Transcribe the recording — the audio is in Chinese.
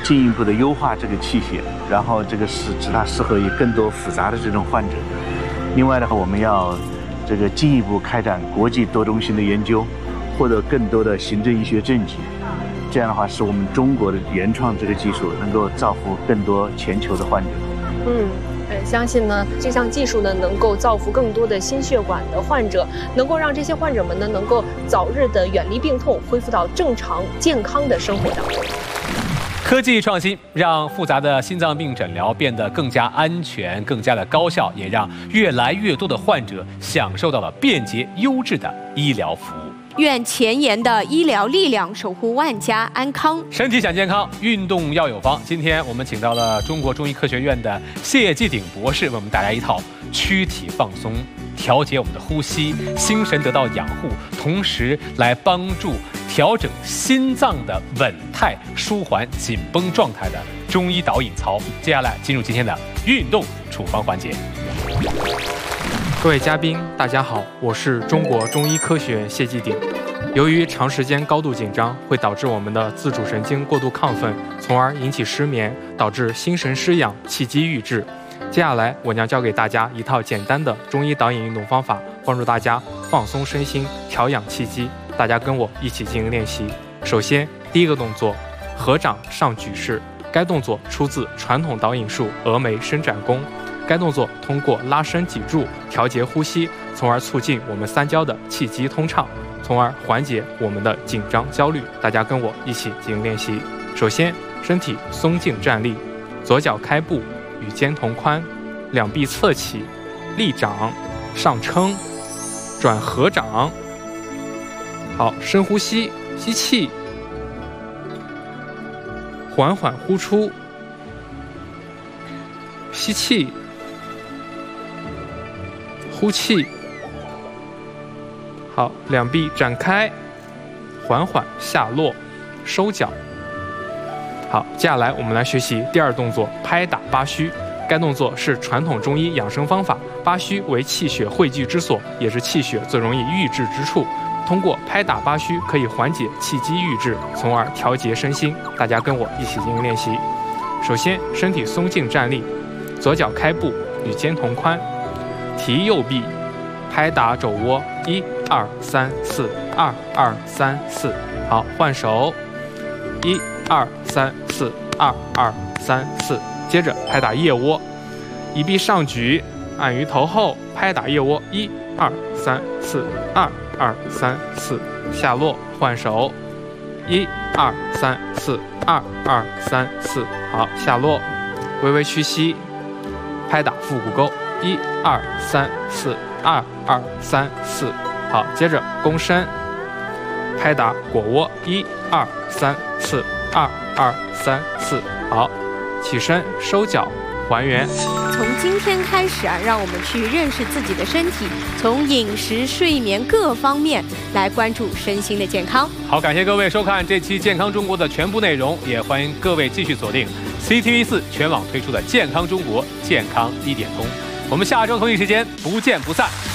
进一步的优化这个器械，然后这个使它适合于更多复杂的这种患者。另外的话，我们要这个进一步开展国际多中心的研究，获得更多的行政医学证据。这样的话，使我们中国的原创这个技术能够造福更多全球的患者。 相信呢，这项技术呢能够造福更多的心血管的患者，能够让这些患者们呢能够早日的远离病痛，恢复到正常健康的生活当中。 科技创新让复杂的心脏病诊疗变得更加安全、更加的高效，也让越来越多的患者享受到了便捷优质的医疗服务。 愿前沿的医疗力量守护万家安康。 身体想健康，运动要有方。今天我们请到了中国中医科学院的谢继鼎博士，为我们带来一套躯体放松、调节我们的呼吸、心神得到养护，同时来帮助调整心脏的稳态、舒缓紧绷状态的中医导引操。接下来进入今天的运动处方环节。 各位嘉宾，大家好，我是中国中医科学院谢继鼎。由于长时间高度紧张会导致我们的自主神经过度亢奋，从而引起失眠，导致心神失养、气机郁滞。接下来我将教给大家一套简单的中医导引运动方法，帮助大家放松身心、调养气机。大家跟我一起进行练习。首先，第一个动作，合掌上举式。该动作出自传统导引术峨眉伸展功。该动作通过拉伸脊柱、调节呼吸，从而促进我们三焦的气机通畅，从而缓解我们的紧张焦虑。大家跟我一起进行练习。首先，身体松静站立，左脚开步，与肩同宽，两臂侧起，立掌，上撑，转合掌。好，深呼吸，吸气，缓缓呼出，吸气，呼气。好，两臂展开，缓缓下落，收脚。好，接下来我们来学习第二动作，拍打八虚。该动作是传统中医养生方法，八虚为气血汇聚之所，也是气血最容易郁滞之处。通过拍打八虚，可以缓解气机郁滞，从而调节身心。大家跟我一起进行练习。首先，身体松静站立，左脚开步，与肩同宽，提右臂，拍打肘窝，1、2、3、4，2、2、3、4。好，换手，1、2、3、4，2、2、3、4。接着拍打腋窝，一臂上举，按于头后，拍打腋窝，1、2、3、4，2、2、3、4。下落，换手，1、2、3、4，2、2、3、4。好，下落，微微屈膝，拍打腹股沟，1、2、3、4，2、2、3、4。好，接着躬身，拍打腘窝，1、2、3、4，2、2、3、4。好，起身收脚，还原。 从今天开始啊，让我们去认识自己的身体，从饮食、睡眠各方面来关注身心的健康。 好，感谢各位收看这期《健康中国》的全部内容，也欢迎各位继续锁定 CTV4 全网推出的《健康中国健康1点通》。我们下周同一时间不见不散。